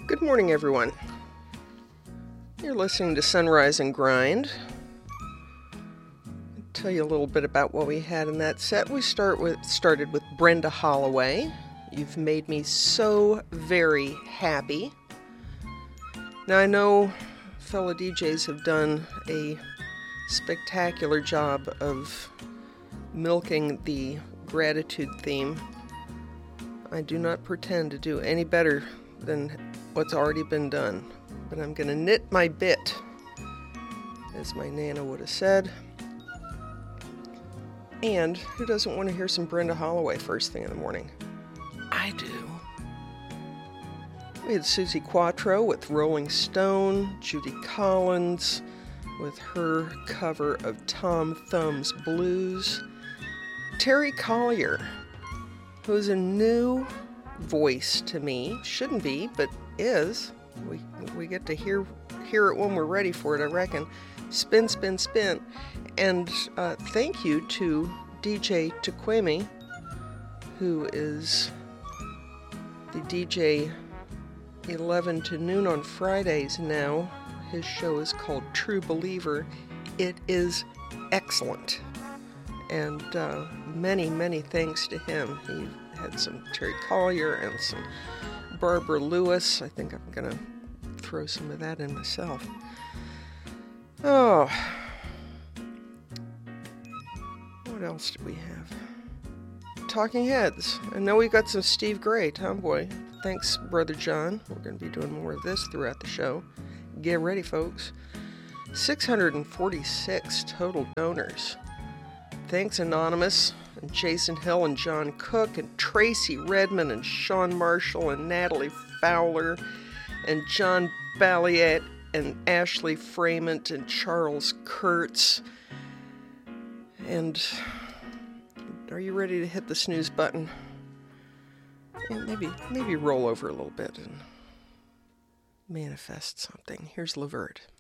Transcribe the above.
Good morning, everyone. You're listening to Sunrise and Grind. I'll tell you a little bit about what we had in that set. We started with Brenda Holloway. You've made me so very happy. Now, I know fellow DJs have done a spectacular job of milking the gratitude theme. I do not pretend to do any better than what's already been done, but I'm going to knit my bit, as my Nana would have said. And who doesn't want to hear some Brenda Holloway first thing in the morning? I do. We had Suzi Quatro with Rolling Stone, Judy Collins with her cover of Tom Thumb's Blues, Terry Collier, who's a new voice to me. Shouldn't be, but is. We get to hear it when we're ready for it, I reckon. Spin, Spin, Spin. And thank you to DJ Taquemi, who is the DJ 11 to noon on Fridays now. His show is called True Believer. It is excellent. And many, many thanks to him. He had some Terry Collier and some Barbara Lewis. I think I'm going to throw some of that in myself. Oh. What else did we have? Talking Heads. I know we got some Steve Gray, Tomboy. Thanks, Brother John. We're going to be doing more of this throughout the show. Get ready, folks. 646 total donors. Thanks, Anonymous, and Jason Hill, and John Cook, and Tracy Redmond, and Sean Marshall, and Natalie Fowler, and John Balliet, and Ashley Framont, and Charles Kurtz. And are you ready to hit the snooze button? And maybe roll over a little bit and manifest something. Here's Levert.